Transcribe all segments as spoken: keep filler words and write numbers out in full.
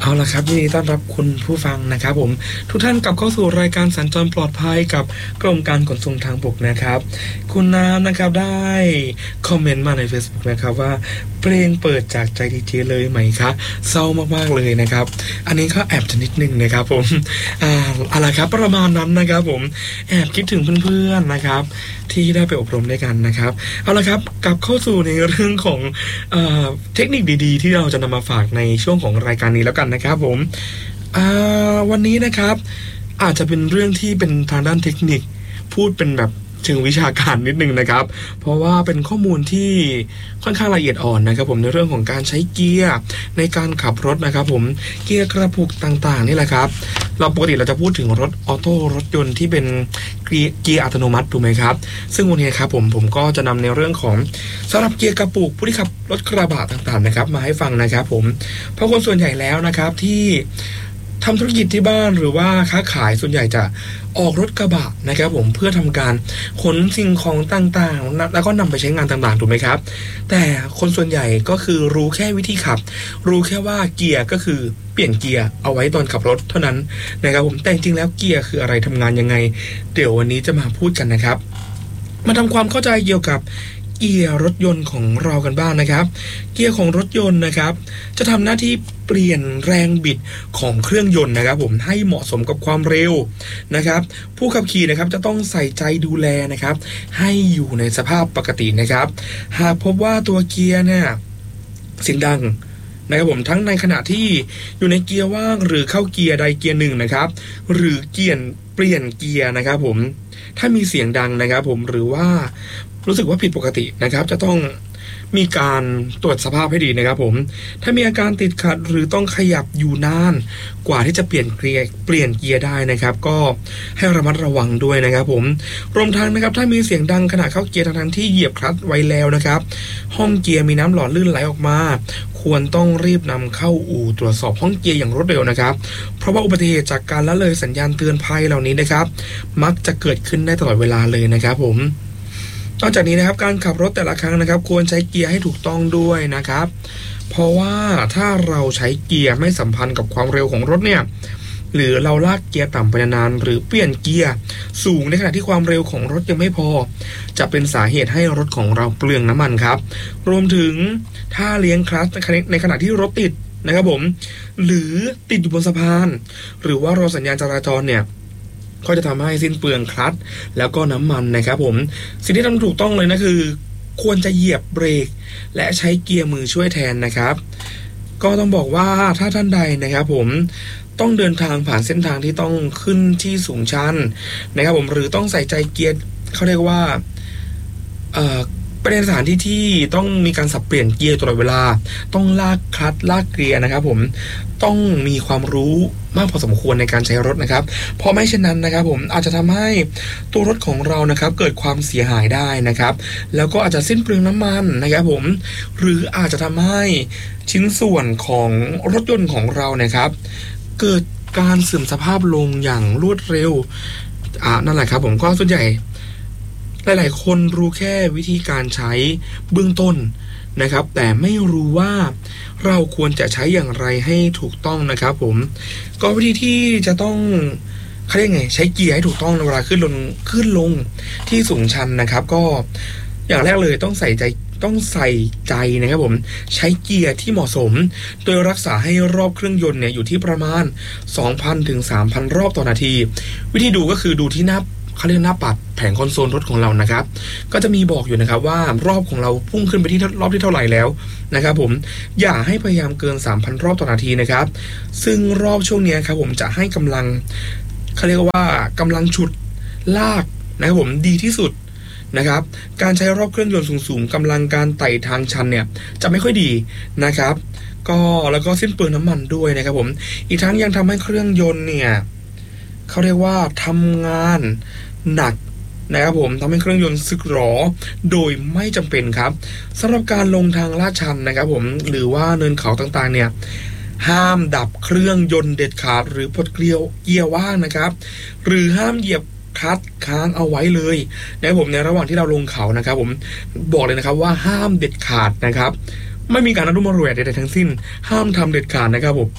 เอาล่ะครับยินดีต้อนรับคุณผู้ฟังนะครับผมทุกท่านกลับเข้าสู่รายการสัญจรปลอดภัยกับกรมการขนส่งทางบกนะครับคุณน้ำนะครับได้คอมเมนต์มาใน Facebook นะครับว่าเพลงเปิดจากใจดีเจเลยไหมคะเศร้ามากๆเลยนะครับอันนี้ก็แอบจะนิดนึงนะครับผมอ่าอะไรครับประมาณนั้นนะครับผมแอบคิดถึงเพื่อนๆนะครับที่ได้ไปอบรมด้วยกันนะครับเอาล่ะครับกลับเข้าสู่ในเรื่องของเอ่อเทคนิคดีๆที่เราจะนำมาฝากในช่วงของรายการนี้แล้วกันนะครับผมวันนี้นะครับอาจจะเป็นเรื่องที่เป็นทางด้านเทคนิคพูดเป็นแบบเชิงวิชาการนิดนึงนะครับเพราะว่าเป็นข้อมูลที่ค่อนข้างละเอียดอ่อนนะครับผมในเรื่องของการใช้เกียร์ในการขับรถนะครับผมเกียร์กระปุกต่างๆนี่แหละครับเราปกติเราจะพูดถึงรถออโต้รถยนต์ที่เป็นเกียร์อัตโนมัติถูกไหมครับซึ่งวันนี้ครับผมผมก็จะนำในเรื่องของสำหรับเกียร์กระปุกผู้ที่ขับรถกระบะต่างๆนะครับมาให้ฟังนะครับผมเพราะคนส่วนใหญ่แล้วนะครับที่ทำธุรกิจที่บ้านหรือว่าค้าขายส่วนใหญ่จะออกรถกระบะนะครับผมเพื่อทำการขนสิ่งของต่างๆแล้วก็นำไปใช้งานต่างๆถูกไหมครับแต่คนส่วนใหญ่ก็คือรู้แค่วิธีขับรู้แค่ว่าเกียร์ก็คือเปลี่ยนเกียร์เอาไว้ตอนขับรถเท่านั้นนะครับผมแต่จริงๆแล้วเกียร์คืออะไรทำงานยังไงเดี๋ยววันนี้จะมาพูดกันนะครับมาทำความเข้าใจเกี่ยวกับเกียร์รถยนต์ของเรากันบ้าง นะครับเกียร์ของรถยนต์นะครับจะทำหน้าที่เปลี่ยนแรงบิดของเครื่องยนต์นะครับผมให้เหมาะสมกับความเร็วนะครับผู้ขับขี่นะครับจะต้องใส่ใจดูแลนะครับให้อยู่ในสภาพปกตินะครับหากพบว่าตัวเกียร์เนี่ยเสียงดังนะครับผมทั้งในขณะที่อยู่ในเกียร์ว่างหรือเข้าเกียร์ใดเกียร์หนึ่งนะครับหรือเกียร์เปลี่ยนเกียร์นะครับผมถ้ามีเสียงดังนะครับผมหรือว่ารู้สึกว่าผิดปกตินะครับจะต้องมีการตรวจสภาพให้ดีนะครับผมถ้ามีอาการติดขัดหรือต้องขยับอยู่นานกว่าที่จะเปลี่ยนเกียร์เปลี่ยนเกียร์ได้นะครับก็ให้ระมัดระวังด้วยนะครับผมรวมทั้งนะครับถ้ามีเสียงดังขณะเข้าเกียร์ทั้งๆที่เหยียบคลัตช์ไว้แล้วนะครับห้องเกียร์มีน้ำหล่อลื่นไหลออกมาควรต้องรีบนำเข้าอู่ตรวจสอบห้องเกียร์อย่างรวดเร็วนะครับเพราะว่าอุบัติเหตุจากการละเลยสัญญาณเตือนภัยเหล่านี้นะครับมักจะเกิดขึ้นได้ตลอดเวลาเลยนะครับผมนอกจากนี้นะครับการขับรถแต่ละครั้งนะครับควรใช้เกียร์ให้ถูกต้องด้วยนะครับเพราะว่าถ้าเราใช้เกียร์ไม่สัมพันธ์กับความเร็วของรถเนี่ยหรือเราลากเกียร์ต่ำไปนานๆหรือเปลี่ยนเกียร์สูงในขณะที่ความเร็วของรถยังไม่พอจะเป็นสาเหตุให้รถของเราเปลืองน้ำมันครับรวมถึงถ้าเลี้ยงคลัตช์ในขณะที่รถติดนะครับผมหรือติดอยู่บนสะพานหรือว่ารอสัญญาณจราจรเนี่ยก็จะทำให้สิ้นเปลืองคลัตช์แล้วก็น้ำมันนะครับผมสิ่งที่ทำถูกต้องเลยนะคือควรจะเหยียบเบรกและใช้เกียร์มือช่วยแทนนะครับก็ต้องบอกว่าถ้าท่านใดนะครับผมต้องเดินทางผ่านเส้นทางที่ต้องขึ้นที่สูงชันนะครับผมหรือต้องใส่ใจเกียร์เขาเรียกว่าเอ่อเป็นสถานที่ที่ต้องมีการสับเปลี่ยนเกียร์ตลอดเวลาต้องลากคลัตช์ลากเกียร์นะครับผมต้องมีความรู้มากพอสมควรในการใช้รถนะครับเพราะไม่เช่นนั้นนะครับผมอาจจะทำให้ตัวรถของเรานะครับเกิดความเสียหายได้นะครับแล้วก็อาจจะสิ้นเปลืองน้ำมันนะครับผมหรืออาจจะทำให้ชิ้นส่วนของรถยนต์ของเรานะครับเกิดการเสื่อมสภาพลงอย่างรวดเร็วอ่านั่นแหละครับผมก็ส่วนใหญ่หลายๆคนรู้แค่วิธีการใช้เบื้องต้นนะครับแต่ไม่รู้ว่าเราควรจะใช้อย่างไรให้ถูกต้องนะครับผมก็วิธีที่จะต้องเขาเรียกไงใช้เกียร์ให้ถูกต้องเวลาขึ้นลงขึ้นลงที่สูงชันนะครับก็อย่างแรกเลยต้องใส่ใจต้องใส่ใจนะครับผมใช้เกียร์ที่เหมาะสมโดยรักษาให้รอบเครื่องยนต์เนี่ยอยู่ที่ประมาณ สองพัน ถึง สามพัน รอบต่อนาทีวิธีดูก็คือดูที่หน้าเขาเรียกหน้าปัดแผงคอนโซลรถของเรานะครับก็จะมีบอกอยู่นะครับว่ารอบของเราพุ่งขึ้นไปที่รอบที่เท่าไหร่แล้วนะครับผมอย่าให้พยายามเกิน สามพัน รอบต่อนาทีนะครับซึ่งรอบช่วงนี้ครับผมจะให้กำลังเขาเรียกว่ากำลังฉุดลากนะครับผมดีที่สุดนะครับการใช้รอบเครื่องยนต์สูงๆกำลังการไต่ทางชันเนี่ยจะไม่ค่อยดีนะครับก็แล้วก็สิ้นเปลืองน้ำมันด้วยนะครับผมอีกทั้งยังทำให้เครื่องยนต์เนี่ยเขาเรียกว่าทำงานหนักนะครับผมทำให้เครื่องยนต์สึกหรอโดยไม่จำเป็นครับสำหรับการลงทางลาดชันนะครับผมหรือว่าเนินเขาต่างๆเนี่ยห้ามดับเครื่องยนต์เด็ดขาดหรือปลดเกลียวเกียร์ว่างนะครับหรือห้ามเหยียบคลัตช์ค้างเอาไว้เลยนะครับผมในระหว่างที่เราลงเขานะครับผมบอกเลยนะครับว่าห้ามเด็ดขาดนะครับไม่มีการอนุโลมแรดใดๆทั้งสิ้นห้ามทำเด็ดขาดนะครับผม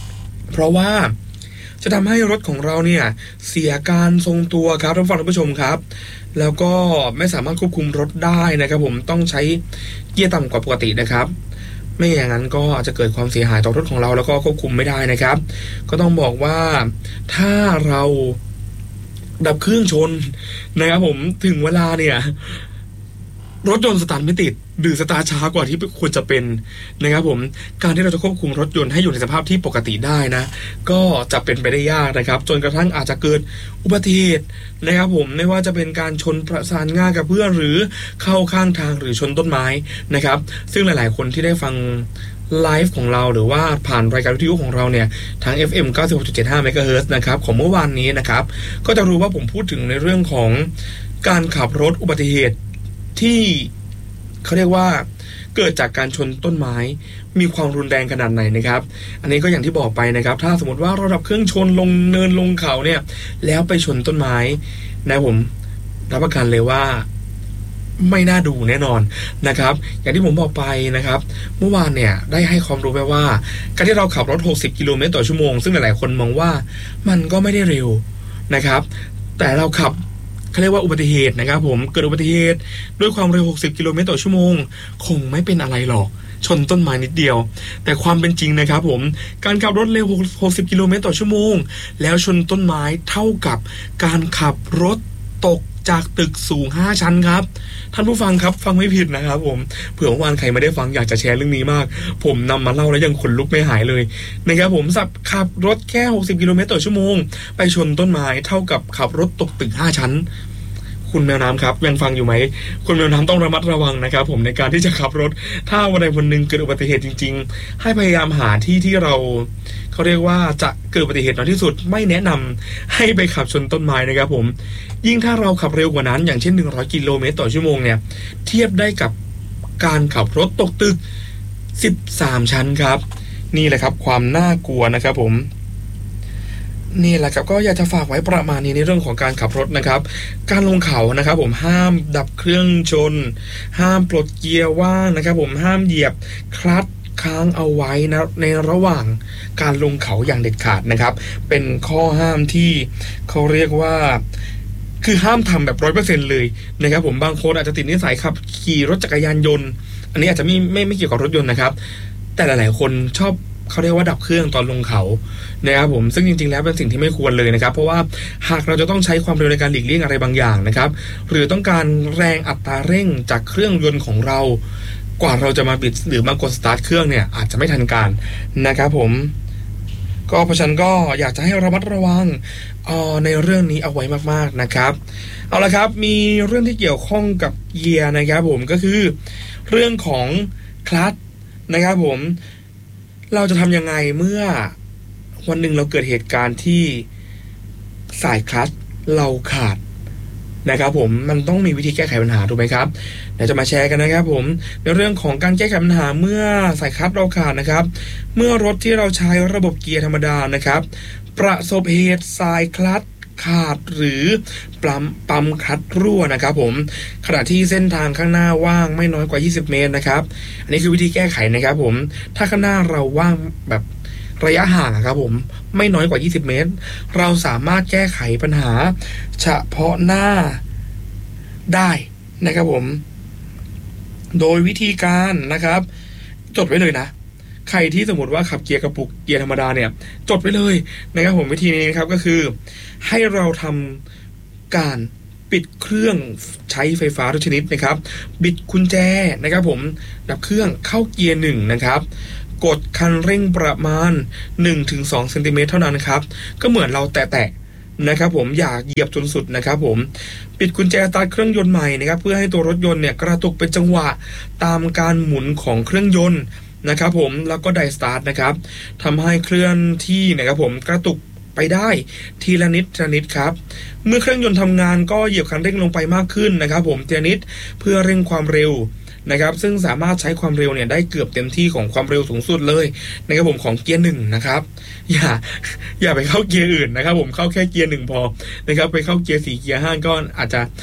เพราะว่าจะทำให้รถของเราเนี่ยเสียการทรงตัวครับท่านผู้ชมครับแล้วก็ไม่สามารถควบคุมรถได้นะครับผมต้องใช้เกียร์ต่ำกว่าปกตินะครับไม่อย่างนั้นก็อาจจะเกิดความเสียหายต่อรถของเราแล้วก็ควบคุมไม่ได้นะครับก็ต้องบอกว่าถ้าเราดับเครื่องชนนะครับผมถึงเวลาเนี่ยรถยนต์สตาร์ทไม่ติดหรือสตาร์ทช้ากว่าที่ควรจะเป็นนะครับผมการที่เราจะควบคุมรถยนต์ให้อยู่ในสภาพที่ปกติได้นะก็จะเป็นไปได้ยากนะครับจนกระทั่งอาจจะเกิดอุบัติเหตุนะครับผมไม่ว่าจะเป็นการชนประสานงากับเพื่อนหรือเข้าข้างทางหรือชนต้นไม้นะครับซึ่งหลายๆคนที่ได้ฟังไลฟ์ของเราหรือว่าผ่านรายการวิทยุของเราเนี่ยทาง เอฟ เอ็ม เก้าสิบหกจุดเจ็ดห้า เมกะเฮิรตซ์ นะครับของเมื่อวานนี้นะครับก็จะรู้ว่าผมพูดถึงในเรื่องของการขับรถอุบัติเหตุที่เขาเรียกว่าเกิดจากการชนต้นไม้มีความรุนแรงขนาดไหนนะครับอันนี้ก็อย่างที่บอกไปนะครับถ้าสมมติว่าเราดับเครื่องชนลงเนินลงเขาเนี่ยแล้วไปชนต้นไม้นะผมรับประกันเลยว่าไม่น่าดูแน่นอนนะครับอย่างที่ผมบอกไปนะครับเมื่อวานเนี่ยได้ให้ความรู้ไปว่าการที่เราขับรถหกสิบกิโลเมตรต่อชั่วโมงซึ่งหลายๆคนมองว่ามันก็ไม่ได้เร็วนะครับแต่เราขับเขาเรียกว่าอุบัติเหตุนะครับผมเกิดอุบัติเหตุด้วยความเร็วหกสิบกิโลเมตรต่อชั่วโมงคงไม่เป็นอะไรหรอกชนต้นไม้นิดเดียวแต่ความเป็นจริงนะครับผมการขับรถเร็วหกสิบกิโลเมตรต่อชั่วโมงแล้วชนต้นไม้เท่ากับการขับรถตกจากตึกสูงห้าชั้นครับท่านผู้ฟังครับฟังไม่ผิดนะครับผมเผื่อวันใครไม่ได้ฟังอยากจะแชร์เรื่องนี้มากผมนำมาเล่าแล้วยังขนลุกไม่หายเลยนะครับผมสับขับรถแค่หกสิบกิโลเมตรต่อชั่วโมงไปชนต้นไม้เท่ากับขับรถตกตึกห้าชั้นคุณแมวน้ำครับยังฟังอยู่ไหมคุณแมวน้ำต้องระมัดระวังนะครับผมในการที่จะขับรถถ้าวันใดวันหนึ่งเกิดอุบัติเหตุจริงๆให้พยายามหาที่ที่เราเขาเรียกว่าจะเกิดอุบัติเหตุน้อยที่สุดไม่แนะนำให้ไปขับชนต้นไม้นะครับผมยิ่งถ้าเราขับเร็วกว่านั้นอย่างเช่นหนึ่งร้อยกิโลเมตรต่อชั่วโมงเนี่ยเทียบได้กับการขับรถตกตึกสิบสามชั้นครับนี่แหละครับความน่ากลัวนะครับผมนี่แหละครับก็อยากจะฝากไว้ประมาณนี้ในเรื่องของการขับรถนะครับการลงเขานะครับผมห้ามดับเครื่องชนห้ามปลดเกียร์ว่างนะครับผมห้ามเหยียบคลัตช์ค้างเอาไว้นะในระหว่างการลงเขาอย่างเด็ดขาดนะครับเป็นข้อห้ามที่เขาเรียกว่าคือห้ามทำแบบร้อยเปอร์เซ็นต์เลยนะครับผมบางคนอาจจะติดนิสัยขับขี่รถจักรยานยนต์อันนี้อาจจะไม่ไม่ไม่เกี่ยวกับรถยนต์นะครับแต่หลายๆคนชอบเขาเรียกว่าดับเครื่องตอนลงเขานะครับผมซึ่งจริงๆแล้วเป็นสิ่งที่ไม่ควรเลยนะครับเพราะว่าหากเราจะต้องใช้ความเร็วในการหลีกเลี่ยงอะไรบางอย่างนะครับหรือต้องการแรงอัตราเร่งจากเครื่องยนต์ของเรากว่าเราจะมาบิดหรือมากดสตาร์ทเครื่องเนี่ยอาจจะไม่ทันการนะครับผมก็เพราะฉะนั้นก็อยากจะให้ระมัดระวังเอ่อในเรื่องนี้เอาไว้มากๆนะครับเอาละครับมีเรื่องที่เกี่ยวข้องกับเกียร์นะครับผมก็คือเรื่องของคลัตช์นะครับผมเราจะทำยังไงเมื่อวันหนึ่งเราเกิดเหตุการณ์ที่สายคลัตช์เราขาดนะครับผมมันต้องมีวิธีแก้ไขปัญหาถูกไหมครับเดี๋ยวจะมาแชร์กันนะครับผมในเรื่องของการแก้ไขปัญหาเมื่อสายคลัตช์เราขาดนะครับเมื่อรถที่เราใช้ระบบเกียร์ธรรมดานะครับประสบเหตุสายคลัตช์ขาดหรือปั๊มปั๊มคลัตช์รั่วนะครับผมขณะที่เส้นทางข้างหน้าว่างไม่น้อยกว่ายี่สิบเมตรนะครับอันนี้คือวิธีแก้ไขนะครับผมถ้าข้างหน้าเราว่างแบบระยะห่างครับผมไม่น้อยกว่ายี่สิบเมตรเราสามารถแก้ไขปัญหาเฉพาะหน้าได้นะครับผมโดยวิธีการนะครับจดไว้เลยนะใครที่สมมติว่าขับเกียร์กระปุกเกียร์ธรรมดาเนี่ยจดไว้เลยนะครับผมวิธีนี้นะครับก็คือให้เราทำการปิดเครื่องใช้ไฟฟ้าทุกชนิดนะครับบิดกุญแจนะครับผมดับเครื่องเข้าเกียร์หนึ่งนะครับกดคันเร่งประมาณ หนึ่งถึงสอง เซนติเมตรเท่านั้นครับก็เหมือนเราแตะๆนะครับผมอย่าเหยียบจนสุดนะครับผมปิดกุญแจสตาร์ทเครื่องยนต์ใหม่นะครับเพื่อให้ตัวรถยนต์เนี่ยกระตุกเป็นจังหวะตามการหมุนของเครื่องยนต์นะครับผมแล้วก็ไดสตาร์ทนะครับทำให้เคลื่อนที่นะครับผมกระตุกไปได้ทีละนิดทีละนิดครับเมื่อเครื่องยนต์ทำงานก็เหยียบคันเร่งลงไปมากขึ้นนะครับผมทีละนิดเพื่อเร่งความเร็วนะครับซึ่งสามารถใช้ความเร็วเนี่ยได้เกือบเต็มที่ของความเร็วสูงสุดเลยนะครับผมของเกียร์หนึ่งนะครับอย่าอย่าไปเข้าเกียร์อื่นนะครับผมเข้าแค่เกียร์หนึ่งพอนะครับไปเข้าเกียร์สี่เกียร์ห้าก็อาจจะ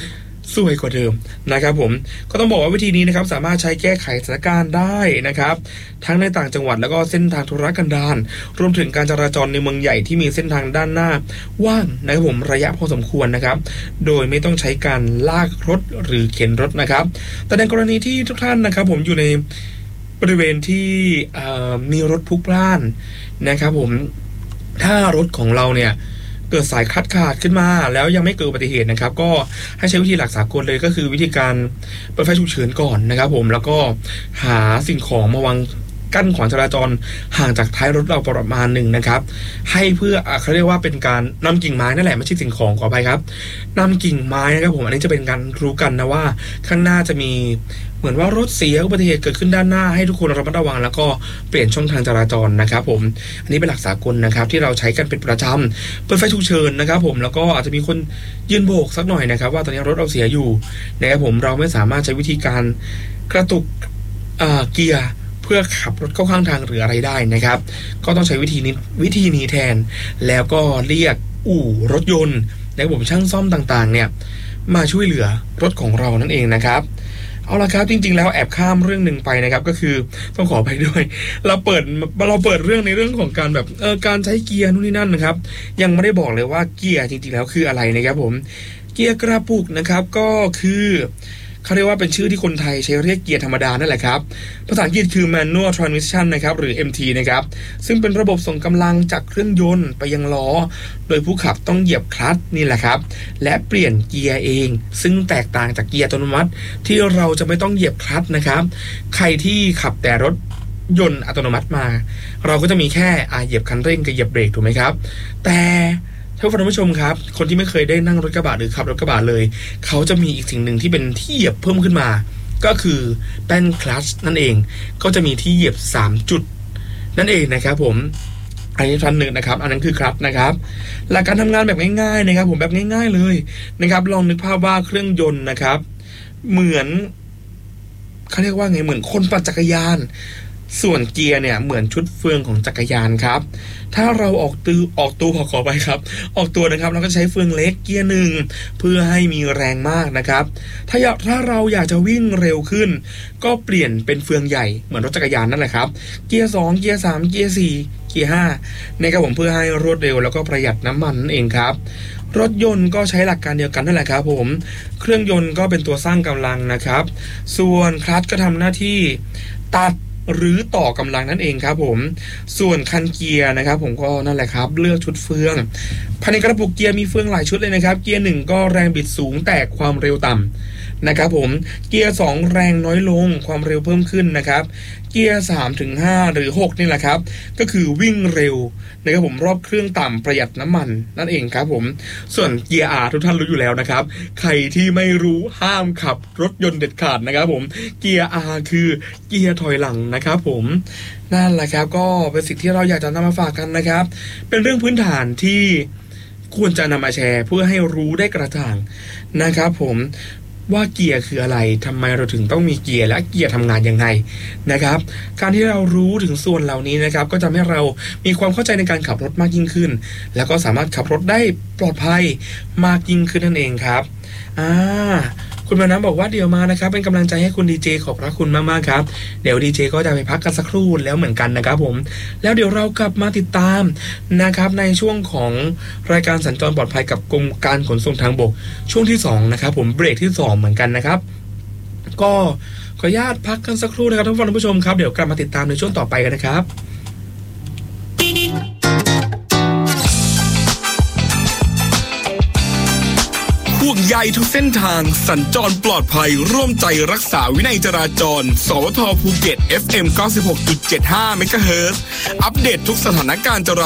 สวยกว่าเดิมนะครับผมก็ต้องบอกว่าวิธีนี้นะครับสามารถใช้แก้ไขสถานการณ์ได้นะครับทั้งในต่างจังหวัดแล้วก็เส้นทางธุรกันดารรวมถึงการจราจรในเมืองใหญ่ที่มีเส้นทางด้านหน้าว่างนะครับผมระยะพอสมควรนะครับโดยไม่ต้องใช้การลากรถหรือเข็นรถนะครับแต่ในกรณีที่ทุกท่านนะครับผมอยู่ในบริเวณที่มีรถพลุกพล่านนะครับผมถ้ารถของเราเนี่ยเกิดสายคัดขาดขึ้นมาแล้วยังไม่เกิดอุบัติเหตุนะครับก็ให้ใช้วิธีหลักสากลเลยก็คือวิธีการเปิดไฟฉุกเฉินก่อนนะครับผมแล้วก็หาสิ่งของมาวางกั้นขวางจราจรห่างจากท้ายรถเราประมาณหนึ่งนะครับให้เพื่อเขาเรียกว่าเป็นการนำกิ่งไม้นั่นแหละไม่ใช่สิ่งของขออภัยครับนำกิ่งไม้นะครับผมอันนี้จะเป็นการรู้กันนะว่าข้างหน้าจะมีเหมือนว่ารถเสียอุบัติเหตุเกิดขึ้นด้านหน้าให้ทุกคนระมัดระวังแล้วก็เปลี่ยนช่องทางจราจรนะครับผมอันนี้เป็นหลักสากลนะครับที่เราใช้กันเป็นประจำเปิดไฟฉุกเฉินนะครับผมแล้วก็อาจจะมีคนยืนโบกสักหน่อยนะครับว่าตอนนี้รถเราเสียอยู่นะครับผมเราไม่สามารถใช้วิธีการกระตุกเกียร์เพื่อขับรถเข้าข้างทางหรืออะไรได้นะครับก็ต้องใช้วิธีนี้วิธีนี้แทนแล้วก็เรียกอู่รถยนต์นะครับผมช่างซ่อมต่างๆเนี่ยมาช่วยเหลือรถของเรานั่นเองนะครับเอาละครับจริงๆแล้วแอบข้ามเรื่องหนึ่งไปนะครับก็คือต้องขอไปด้วยเราเปิดเราเปิดเรื่องในเรื่องของการแบบเออการใช้เกียร์นู่นนี่นั่นนะครับยังไม่ได้บอกเลยว่าเกียร์จริงๆแล้วคืออะไรนะครับผมเกียร์กระปุกนะครับก็คือเขาเรียกว่าเป็นชื่อที่คนไทยใช้เรียกเกียร์ธรรมดานั่นแหละครับภาษาอังกฤษคือ manual transmission นะครับหรือ เอ็ม ที นะครับซึ่งเป็นระบบส่งกำลังจากเครื่องยนต์ไปยังล้อโดยผู้ขับต้องเหยียบคลัตช์นี่แหละครับและเปลี่ยนเกียร์เองซึ่งแตกต่างจากเกียร์อัตโนมัติที่เราจะไม่ต้องเหยียบคลัตช์นะครับใครที่ขับแต่รถยนต์อัตโนมัติมาเราก็จะมีแค่อ่าเหยียบคันเร่งกับเหยียบเบรกถูกไหมครับแต่ท่านผู้ชมครับคนที่ไม่เคยได้นั่งรถกระบะหรือขับรถกระบะเลยเขาจะมีอีกสิ่งหนึ่งที่เป็นที่เหยียบเพิ่มขึ้นมาก็คือแป้นคลัตช์นั่นเองก็จะมีที่เหยียบสามจุดนั่นเองนะครับผมอันนี้ท่านหนึ่งนะครับอันนั้นคือคลัตช์นะครับหลักการทำงานแบบง่ายๆนะครับผมแบบง่ายๆเลยนะครับลองนึกภาพว่าเครื่องยนต์นะครับเหมือนเขาเรียกว่าไงเหมือนคนปั่นจักรยานส่วนเกียร์เนี่ยเหมือนชุดเฟืองของจักรยานครับถ้าเราออกตัวออกตัวขอขอไปครับออกตัวนะครับเราก็ใช้เฟืองเล็กเกียร์หนึ่งเพื่อให้มีแรงมากนะครับถ้าอยากถ้าเราอยากจะวิ่งเร็วขึ้นก็เปลี่ยนเป็นเฟืองใหญ่เหมือนรถจักรยานนั่นแหละครับเกียร์สองเกียร์สามเกียร์สี่เกียร์ห้านะครับผมเพื่อให้รวดเร็วแล้วก็ประหยัดน้ำมันนั่นเองครับรถยนต์ก็ใช้หลักการเดียวกันนั่นแหละครับผมเครื่องยนต์ก็เป็นตัวสร้างกำลังนะครับส่วนคลัตช์ก็ทำหน้าที่ตัดหรือต่อกำลังนั่นเองครับผมส่วนคันเกียร์นะครับผมก็นั่นแหละครับเลือกชุดเฟืองภายในกระปุกเกียร์มีเฟืองหลายชุดเลยนะครับเกียร์หนึ่งก็แรงบิดสูงแต่ความเร็วต่ำนะครับผมเกียร์สองแรงน้อยลงความเร็วเพิ่มขึ้นนะครับเกียร์สามถึงห้าหรือหกนี่แหละครับก็คือวิ่งเร็วนะครับผมรอบเครื่องต่ำประหยัดน้ำมันนั่นเองครับผมส่วนเกียร์ R ทุกท่านรู้อยู่แล้วนะครับใครที่ไม่รู้ห้ามขับรถยนต์เด็ดขาดนะครับผมเกียร์ R คือเกียร์ถอยหลังนะครับผมนั่นแหละครับก็เป็นสิ่งที่เราอยากจะนำมาฝากกันนะครับเป็นเรื่องพื้นฐานที่ควรจะนำมาแชร์เพื่อให้รู้ได้กระจ่างนะครับผมว่าเกียร์คืออะไรทำไมเราถึงต้องมีเกียร์และเกียร์ทำงานยังไงนะครับการที่เรารู้ถึงส่วนเหล่านี้นะครับก็จะทำให้เรามีความเข้าใจในการขับรถมากยิ่งขึ้นแล้วก็สามารถขับรถได้ปลอดภัยมากยิ่งขึ้นนั่นเองครับอ่าคุณมาน้ำบอกว่าเดี๋ยวมานะครับเป็นกำลังใจให้คุณดีเจขอบพระคุณมากๆครับเดี๋ยวดีเจก็จะไปพักกันสักครู่แล้วเหมือนกันนะครับผมแล้วเดี๋ยวเรากลับมาติดตามนะครับในช่วงของรายการสัญจรปลอดภัยกับกรมการขนส่งทางบกช่วงที่สองนะครับผมเบรกที่สองเหมือนกันนะครับก็ขออนุญาตพักกันสักครู่นะครับท่านผู้ชมครับเดี๋ยวกลับมาติดตามในช่วงต่อไปกันนะครับห่วงใยทุกเส้นทางสัญจรปลอดภัยร่วมใจรักษาวินัยจราจรสวทภูเก็ต เอฟ เอ็ม เก้าสิบหกจุดเจ็ดห้า เมกะเฮิรตซ์อัปเดตทุกสถานการณ์จรา